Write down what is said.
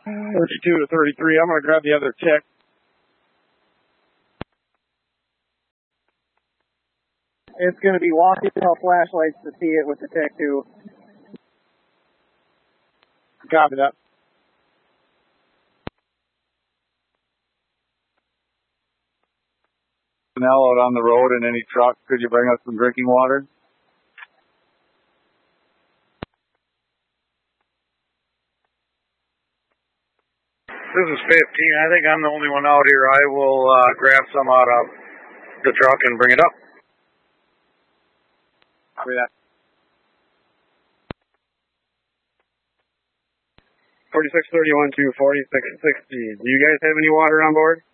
32 to 33. I'm going to grab the other tech. It's going to be walking out flashlights to see it with the tech too. Copy that. Now out on the road in any truck, could you bring us some drinking water? This is 15. I think I'm the only one out here. I will grab some out of the truck and bring it up. Copy that. 4631 to 4660. Do you guys have any water on board?